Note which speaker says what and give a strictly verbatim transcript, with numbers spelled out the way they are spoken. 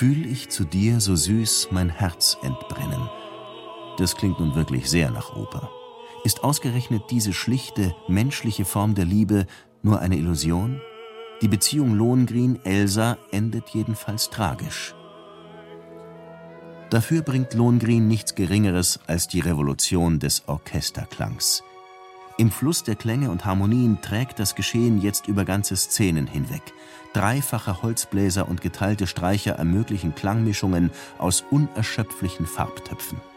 Speaker 1: Fühl ich zu dir so süß mein Herz entbrennen. Das klingt nun wirklich sehr nach Oper. Ist ausgerechnet diese schlichte, menschliche Form der Liebe nur eine Illusion? Die Beziehung Lohengrin-Elsa endet jedenfalls tragisch. Dafür bringt Lohengrin nichts Geringeres als die Revolution des Orchesterklangs. Im Fluss der Klänge und Harmonien trägt das Geschehen jetzt über ganze Szenen hinweg. Dreifache Holzbläser und geteilte Streicher ermöglichen Klangmischungen aus unerschöpflichen Farbtöpfen.